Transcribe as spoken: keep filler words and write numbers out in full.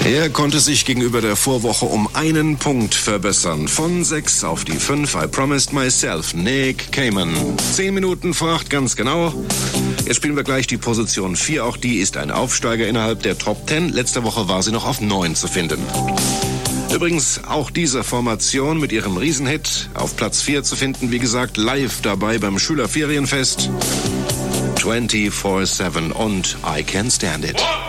Er konnte sich gegenüber der Vorwoche um einen Punkt verbessern. Von sechs auf die fünf. I Promised Myself. Nick Cayman. Zehn Minuten vor acht, ganz genau. Jetzt spielen wir gleich die Position vier. Auch die ist ein Aufsteiger innerhalb der Top Ten. Letzte Woche war sie noch auf neun zu finden. Übrigens auch diese Formation mit ihrem Riesenhit auf Platz vier zu finden. Wie gesagt, live dabei beim Schülerferienfest. vierundzwanzig sieben und I Can't Stand It.